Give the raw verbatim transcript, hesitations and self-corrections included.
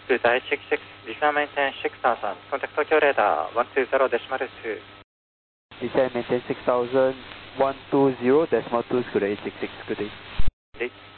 to Dai six six, Visa maintain six thousand, contact Tokyo radar one two zero decimal two. Visa maintain six thousand, one two zero decimal two, good day, eight six six, good day. Good day.